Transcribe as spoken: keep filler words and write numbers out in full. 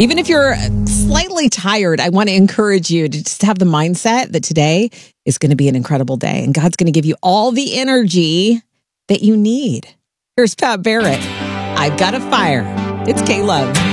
Even if you're slightly tired, I want to encourage you to just have the mindset that today is going to be an incredible day and God's going to give you all the energy that you need. Here's Pat Barrett. I've got a fire. It's K-Love.